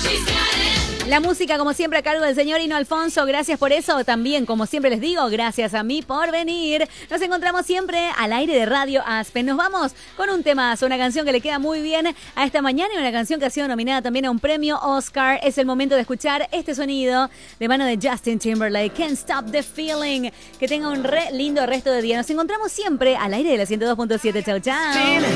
La música, como siempre, a cargo del señor Hino Alfonso. Gracias por eso. También, como siempre les digo, gracias a mí por venir. Nos encontramos siempre al aire de Radio Aspen. Nos vamos con un temazo, una canción que le queda muy bien a esta mañana y una canción que ha sido nominada también a un premio Oscar. Es el momento de escuchar este sonido de mano de Justin Timberlake. Can't Stop the Feeling. Que tenga un lindo resto de día. Nos encontramos siempre al aire de la 102.7. Chau, chau.